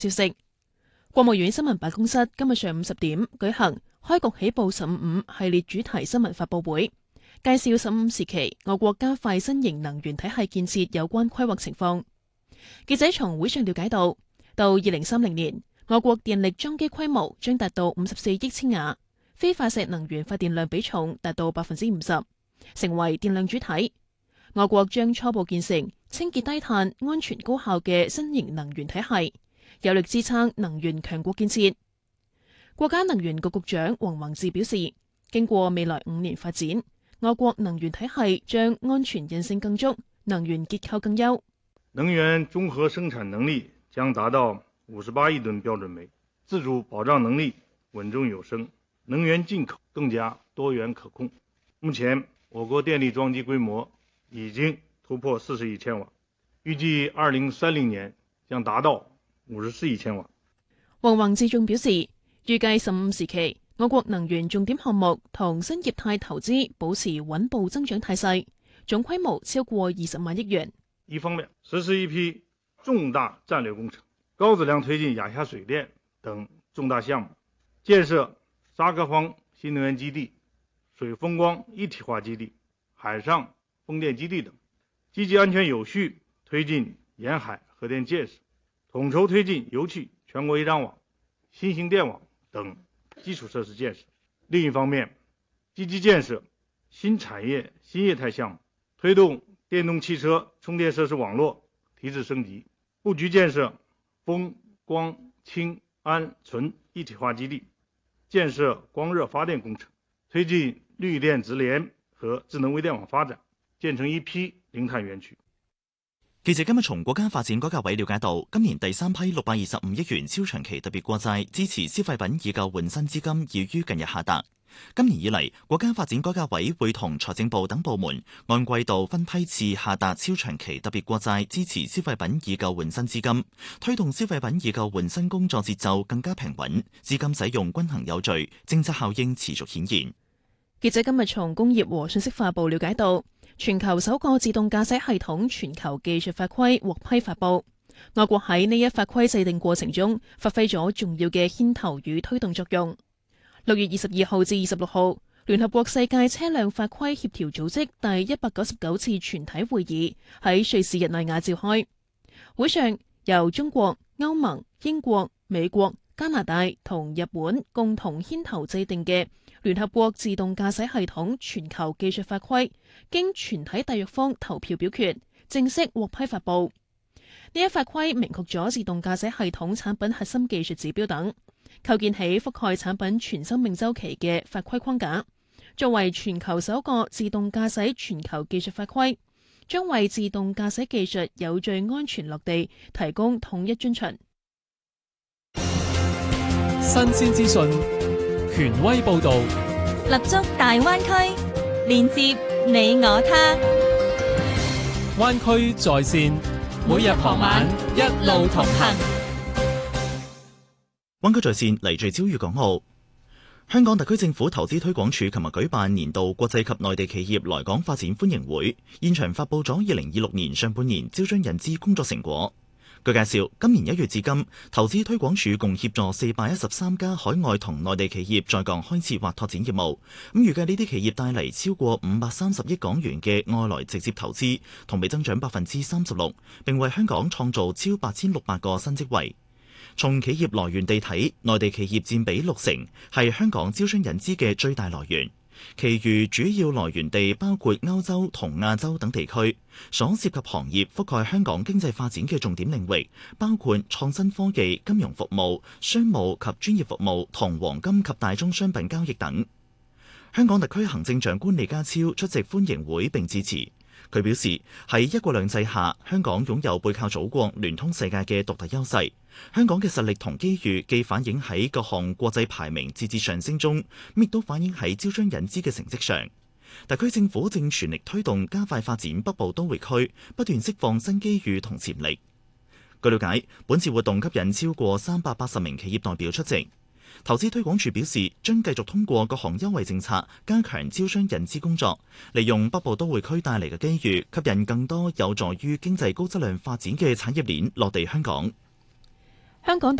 消息，國務院新聞辦公室今日上午10點舉行開局起步15系列主題新聞發佈會，介紹15時期我國加快新型能源體系建設有關規劃情況。記者從會上了解到2030年，我國電力裝機規模將達到54億千瓦，非化石能源發電量比重達到50%，成為電量主體。我國將初步建成清潔低碳、安全高效嘅新型能源體系，有力支撐能源強國建設。國家能源局局長王宏志表示，經過未來5年發展，我國能源體系將安全韌性更足，能源結構更優。 能源綜合生產能力將達到58億噸標準煤，自主保障能力穩中有升，能源進口更加多元可控。目前我國電力裝機規模已經突破40億千瓦，預計2030年將達到54億千瓦。 王宏志仲表示，預計15時期我國能源重點項目同新業態投資保持穩步增長態勢，總規模超過20萬億元。 一方面實施一批重大戰略工程，高質量推進亞下水電等重大項目，建設沙科坊新能源基地、水風光一體化基地、海上風電基地等，積極安全有序推進沿海核電建設，統籌推進油氣全國業務網、新型電網等基礎設施建設。另一方面，積極建設新產業新業態項目，推動電動汽車充電設施網絡提質升級，布局建設風光氫氨醇一體化基地，建設光熱發電工程，推進綠電直聯和智能微電網發展，建成一批零碳園區。 記者今日從國家發展改革委了解到，今年第3批625億元超長期特別國債支持消費品以舊換新資金已於近日下達。今年以嚟，國家發展改革委會同財政部等部門按季度分批次下達超長期特別國債支持消費品以舊換新資金，推動消費品以舊換新工作節奏更加平穩，資金使用均衡有序，政策效應持續顯現。 記者今日從工業和信息化部了解到，全球首個自動駕駛系統全球技術法規獲批發布。我國喺呢一法規制定過程中發揮咗重要嘅牽頭與推動作用。6月22號至26號，聯合國世界車輛法規協調組織第199次全體會議喺瑞士日內瓦召開。會上由中國、歐盟、英國、美國、加拿大同日本共同牽頭制定嘅聯合國自動駕駛系統全球技術法規，經全體締約方投票表決，正式獲批發布。呢一法規明確咗自動駕駛系統產品核心技術指標等，構建起覆蓋產品全生命週期嘅法規框架。作為全球首個自動駕駛全球技術法規，將為自動駕駛技術有序安全落地提供統一遵循。 新鮮資訊，權威報導， 立足大灣區，連接你我他。 灣區在線，每日傍晚一路同行。 灣區在線嚟聚焦粵港澳。香港特區政府投資推廣署琴日舉辦年度國際及內地企業來港發展歡迎會，現場發布咗2026年上半年招商引資工作成果。據介紹，今年1月至今，投資推廣署共協助413家海外同內地企業在港開設或拓展業務。預計呢啲企業帶嚟超過530億港元嘅外來直接投資，同比增長36%，並為香港創造超8600個新職位。從企業來源地睇，內地企業佔比60%，係香港招商引資嘅最大來源。其餘主要來源地包括歐洲同亞洲等地區，所涉及行業覆蓋香港經濟發展嘅重點領域，包括創新科技、金融服務、商務及專業服務同黃金及大宗商品交易等。香港特區行政長官李家超出席歡迎會並致辭。佢表示，喺一國兩制下，香港擁有背靠祖國、聯通世界嘅獨特優勢。香港嘅實力同機遇既反映喺各項國際排名節節上升中，亦都反映喺招商引資嘅成績上。特區政府正全力推動加快發展北部都會區，不斷釋放新機遇同潛力。據了解，本次活動吸引超過380名企業代表出席。投資推廣署表示，將繼續通過各項優惠政策，加強招商引資工作，利用北部都會區帶嚟嘅機遇，吸引更多有助於經濟高質量發展嘅產業鏈落地香港。 香港